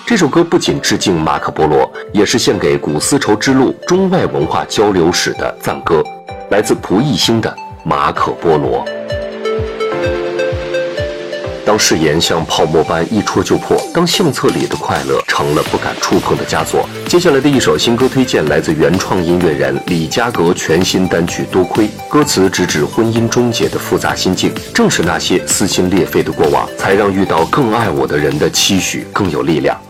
这首歌不仅致敬马可·波罗，也是献给古丝绸之路中外文化交流史的赞歌，来自蒲熠星的《马可·波罗》。当誓言像泡沫般一戳就破，当相册里的快乐成了不敢触碰的枷锁。接下来的一首新歌推荐来自原创音乐人李佳格全新单曲《多亏》，歌词直指婚姻终结的复杂心境，正是那些撕心裂肺的过往，才让遇到更爱我的人的期许更有力量。